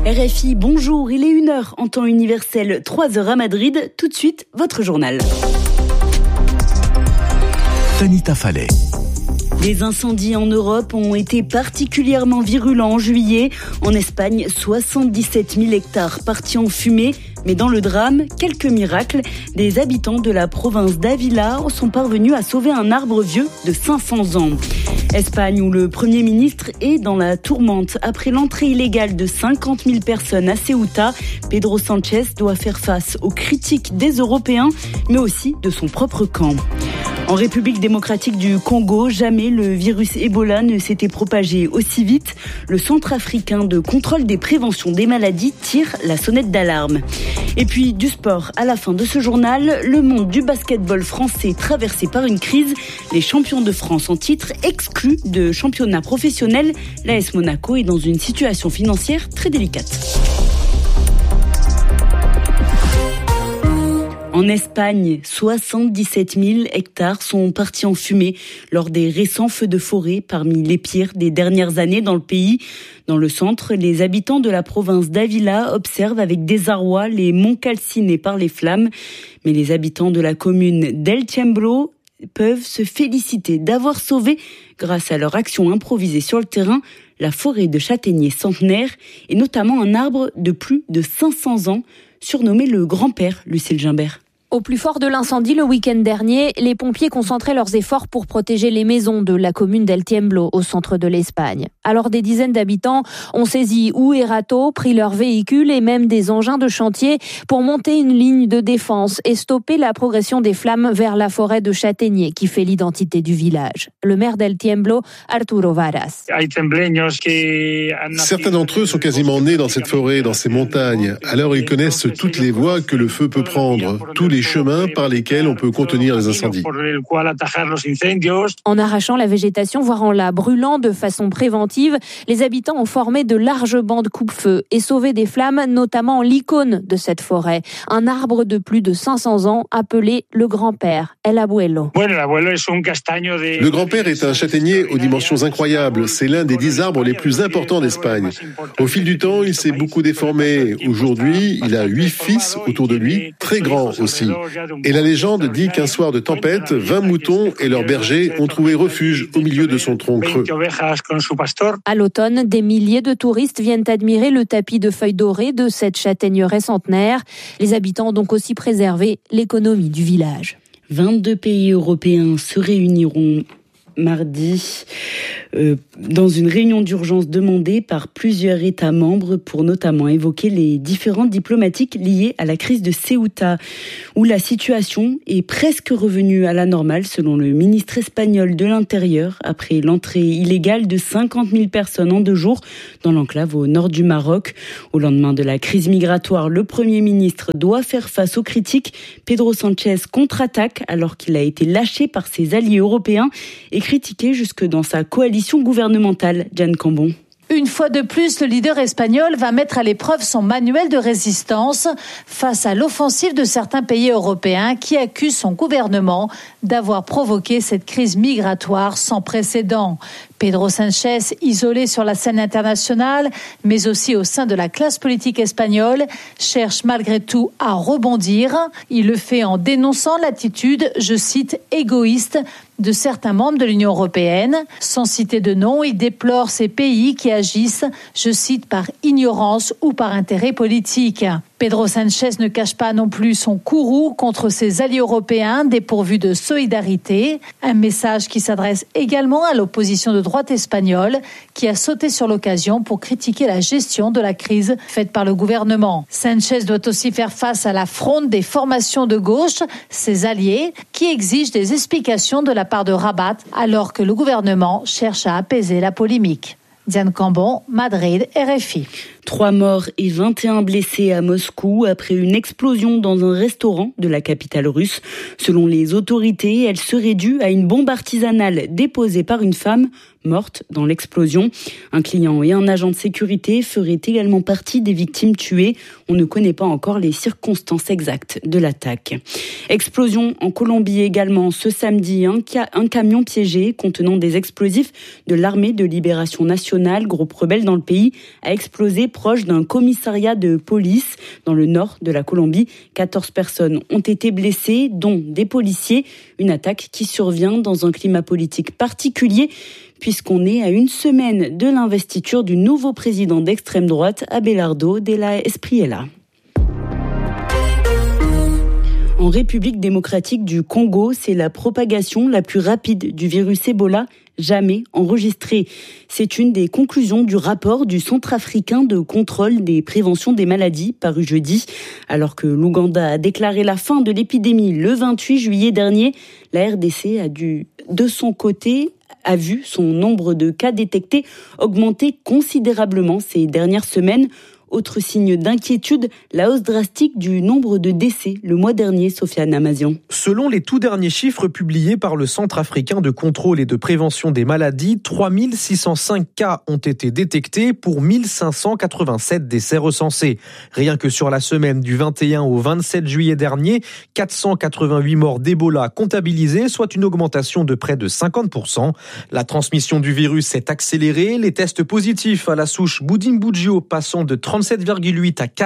RFI, bonjour, il est 1h en temps universel, 3h à Madrid. Tout de suite, votre journal. Tanita Fallet. Les incendies en Europe ont été particulièrement virulents en juillet. En Espagne, 77 000 hectares partis en fumée. Mais dans le drame, quelques miracles. Des habitants de la province d'Ávila sont parvenus à sauver un arbre vieux de 500 ans. Espagne, où le Premier ministre est dans la tourmente après l'entrée illégale de 50 000 personnes à Ceuta. Pedro Sánchez doit faire face aux critiques des Européens, mais aussi de son propre camp. En République démocratique du Congo, jamais le virus Ebola ne s'était propagé aussi vite. Le Centre africain de contrôle des préventions des maladies tire la sonnette d'alarme. Et puis du sport, à la fin de ce journal, le monde du basketball français traversé par une crise. Les champions de France en titre exclus de championnat professionnel. L'AS Monaco est dans une situation financière très délicate. En Espagne, 77 000 hectares sont partis en fumée lors des récents feux de forêt, parmi les pires des dernières années dans le pays. Dans le centre, les habitants de la province d'Ávila observent avec désarroi les monts calcinés par les flammes. Mais les habitants de la commune d'El Tiemblo peuvent se féliciter d'avoir sauvé, grâce à leur action improvisée sur le terrain, la forêt de châtaigniers centenaire et notamment un arbre de plus de 500 ans, surnommé le grand-père, Lucille Gimbert. Au plus fort de l'incendie le week-end dernier, les pompiers concentraient leurs efforts pour protéger les maisons de la commune d'El Tiemblo, au centre de l'Espagne. Alors des dizaines d'habitants ont saisi houes et râteaux, pris leurs véhicules et même des engins de chantier pour monter une ligne de défense et stopper la progression des flammes vers la forêt de châtaigniers qui fait l'identité du village. Le maire d'El Tiemblo, Arturo Varas. Certains d'entre eux sont quasiment nés dans cette forêt, dans ces montagnes. Alors ils connaissent toutes les voies que le feu peut prendre, tous les chemins par lesquels on peut contenir les incendies. En arrachant la végétation, voire en la brûlant de façon préventive, les habitants ont formé de larges bancs de coupe-feu et sauvé des flammes, notamment l'icône de cette forêt, un arbre de plus de 500 ans appelé le grand-père, El Abuelo. Le grand-père est un châtaignier aux dimensions incroyables. C'est l'un des 10 arbres les plus importants d'Espagne. Au fil du temps, il s'est beaucoup déformé. Aujourd'hui, il a 8 fils autour de lui, très grands aussi. Et la légende dit qu'un soir de tempête, 20 moutons et leurs bergers ont trouvé refuge au milieu de son tronc creux. À l'automne, des milliers de touristes viennent admirer le tapis de feuilles dorées de cette châtaigneraie centenaire. Les habitants ont donc aussi préservé l'économie du village. 22 pays européens se réuniront mardi dans une réunion d'urgence demandée par plusieurs États membres pour notamment évoquer les différends diplomatiques liés à la crise de Ceuta, où la situation est presque revenue à la normale selon le ministre espagnol de l'Intérieur après l'entrée illégale de 50 000 personnes en 2 jours dans l'enclave au nord du Maroc. Au lendemain de la crise migratoire, le Premier ministre doit faire face aux critiques. Pedro Sánchez contre-attaque alors qu'il a été lâché par ses alliés européens et critiqué jusque dans sa coalition gouvernementale. Jeanne Cambon. Une fois de plus, le leader espagnol va mettre à l'épreuve son manuel de résistance face à l'offensive de certains pays européens qui accusent son gouvernement d'avoir provoqué cette crise migratoire sans précédent. Pedro Sánchez, isolé sur la scène internationale, mais aussi au sein de la classe politique espagnole, cherche malgré tout à rebondir. Il le fait en dénonçant l'attitude, je cite, égoïste de certains membres de l'Union européenne. Sans citer de nom, il déplore ces pays qui agissent, je cite, par ignorance ou par intérêt politique. Pedro Sánchez ne cache pas non plus son courroux contre ses alliés européens dépourvus de solidarité. Un message qui s'adresse également à l'opposition de droite espagnole qui a sauté sur l'occasion pour critiquer la gestion de la crise faite par le gouvernement. Sánchez doit aussi faire face à la fronde des formations de gauche, ses alliés, qui exigent des explications de la part de Rabat alors que le gouvernement cherche à apaiser la polémique. Diane Cambon, Madrid, RFI. 3 morts et 21 blessés à Moscou après une explosion dans un restaurant de la capitale russe. Selon les autorités, elle serait due à une bombe artisanale déposée par une femme morte dans l'explosion. Un client et un agent de sécurité feraient également partie des victimes tuées. On ne connaît pas encore les circonstances exactes de l'attaque. Explosion en Colombie également ce samedi. Un camion piégé contenant des explosifs de l'armée de libération nationale, groupe rebelle dans le pays, a explosé proche d'un commissariat de police dans le nord de la Colombie. 14 personnes ont été blessées, dont des policiers. Une attaque qui survient dans un climat politique particulier puisqu'on est à une semaine de l'investiture du nouveau président d'extrême droite, Abelardo de la Espriella. En République démocratique du Congo, c'est la propagation la plus rapide du virus Ebola jamais enregistrée. C'est une des conclusions du rapport du Centre africain de contrôle des préventions des maladies paru jeudi. Alors que l'Ouganda a déclaré la fin de l'épidémie le 28 juillet dernier, la RDC de son côté, a vu son nombre de cas détectés augmenter considérablement ces dernières semaines. Autre signe d'inquiétude, la hausse drastique du nombre de décès le mois dernier, Sofiane Amazian. Selon les tout derniers chiffres publiés par le Centre africain de contrôle et de prévention des maladies, 3605 cas ont été détectés pour 1587 décès recensés. Rien que sur la semaine du 21 au 27 juillet dernier, 488 morts d'Ebola comptabilisées, soit une augmentation de près de 50%. La transmission du virus s'est accélérée, les tests positifs à la souche Budimbugyo passant de 37,8 à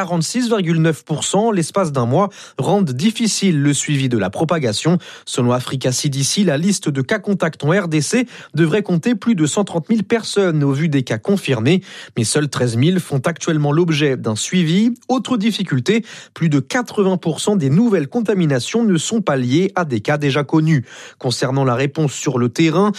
46,9% l'espace d'un mois rendent difficile le suivi de la propagation. Selon Africa CDC, la liste de cas contacts en RDC devrait compter plus de 130 000 personnes au vu des cas confirmés, mais seuls 13 000 font actuellement l'objet d'un suivi. Autre difficulté, plus de 80% des nouvelles contaminations ne sont pas liées à des cas déjà connus. Concernant la réponse sur le terrain,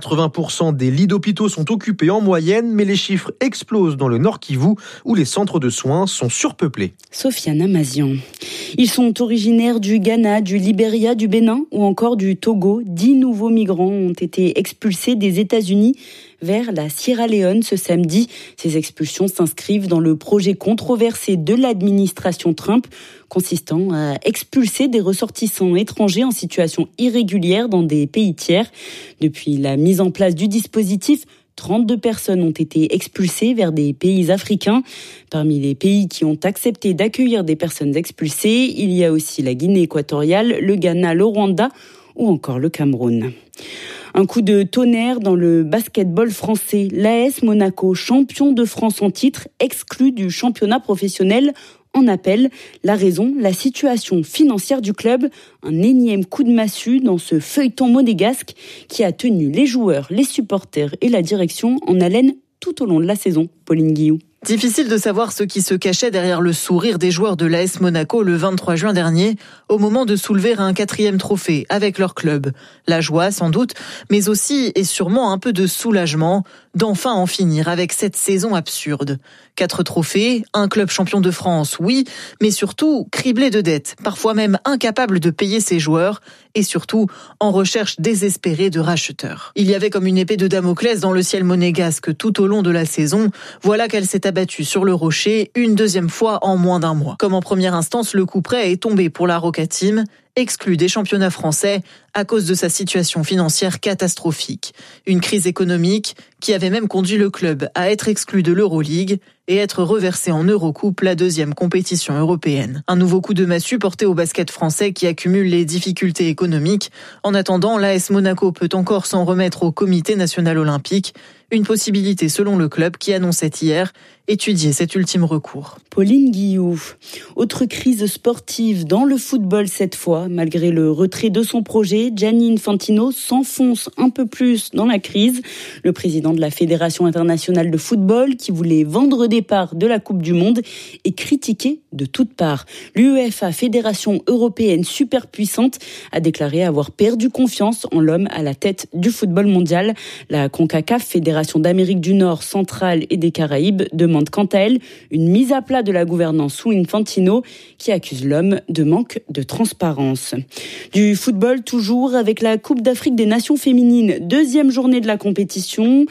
80% des lits d'hôpitaux sont occupés en moyenne, mais les chiffres explosent dans le Nord Kivu où les centres de soins sont surpeuplés. Sofiane Amazian. Ils sont originaires du Ghana, du Libéria, du Bénin ou encore du Togo. 10 nouveaux migrants ont été expulsés des États-Unis vers la Sierra Leone ce samedi. Ces expulsions s'inscrivent dans le projet controversé de l'administration Trump, consistant à expulser des ressortissants étrangers en situation irrégulière dans des pays tiers. Depuis la mise en place du dispositif, 32 personnes ont été expulsées vers des pays africains. Parmi les pays qui ont accepté d'accueillir des personnes expulsées, il y a aussi la Guinée équatoriale, le Ghana, le Rwanda ou encore le Cameroun. Un coup de tonnerre dans le basketball français. L'AS Monaco, champion de France en titre, exclu du championnat professionnel en appel. La raison, la situation financière du club. Un énième coup de massue dans ce feuilleton monégasque qui a tenu les joueurs, les supporters et la direction en haleine tout au long de la saison. Pauline Guillou. Difficile de savoir ce qui se cachait derrière le sourire des joueurs de l'AS Monaco le 23 juin dernier, au moment de soulever un 4e trophée avec leur club. La joie, sans doute, mais aussi et sûrement un peu de soulagement d'enfin en finir avec cette saison absurde. 4 trophées, un club champion de France, oui, mais surtout criblé de dettes, parfois même incapable de payer ses joueurs, et surtout en recherche désespérée de racheteurs. Il y avait comme une épée de Damoclès dans le ciel monégasque tout au long de la saison. Voilà qu'elle s'est abattue sur le rocher une deuxième fois en moins d'un mois. Comme en première instance, le coup près est tombé pour la Roca Team, exclu des championnats français à cause de sa situation financière catastrophique. Une crise économique qui avait même conduit le club à être exclu de l'Euroleague et être reversé en Eurocoupe, la 2e compétition européenne. Un nouveau coup de massue porté au basket français qui accumule les difficultés économiques. En attendant, l'AS Monaco peut encore s'en remettre au Comité national olympique, une possibilité selon le club qui annonçait hier étudier cet ultime recours. Pauline Guillou. Autre crise sportive dans le football cette fois. Malgré le retrait de son projet, Gianni Infantino s'enfonce un peu plus dans la crise. Le président de la Fédération internationale de football, qui voulait vendre des parts de la Coupe du Monde, est critiqué de toutes parts. L'UEFA, fédération européenne superpuissante, a déclaré avoir perdu confiance en l'homme à la tête du football mondial. La CONCACAF, fédération d'Amérique du Nord, centrale et des Caraïbes, demande quant à elle une mise à plat de la gouvernance sous Infantino, qui accuse l'homme de manque de transparence. Du football toujours avec la Coupe d'Afrique des Nations féminines, 2e journée de la compétition.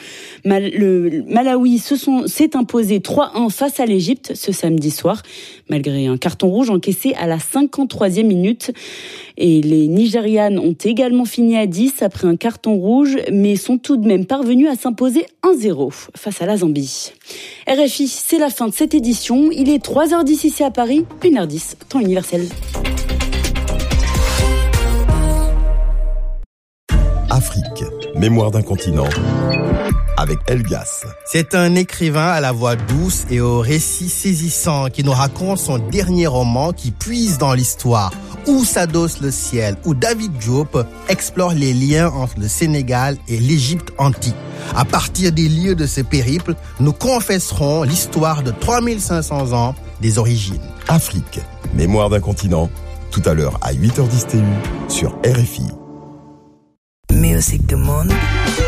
Le Malawi s'est imposé 3-1 face à l'Égypte ce samedi soir, malgré un carton rouge encaissé à la 53e minute. Et les Nigérianes ont également fini à 10 après un carton rouge, mais sont tout de même parvenues à s'imposer 1-0 face à la Zambie. RFI, c'est la fin de cette édition. Il est 3h10 ici à Paris, 1h10, temps universel. Afrique, Mémoire d'un continent, avec Elgas. C'est un écrivain à la voix douce et au récit saisissant qui nous raconte son dernier roman qui puise dans l'histoire, où s'adosse le ciel, où David Diop explore les liens entre le Sénégal et l'Égypte antique. À partir des lieux de ce périple, nous confesserons l'histoire de 3500 ans des origines. Afrique, Mémoire d'un continent, tout à l'heure à 8h10 TU sur RFI. Music du monde.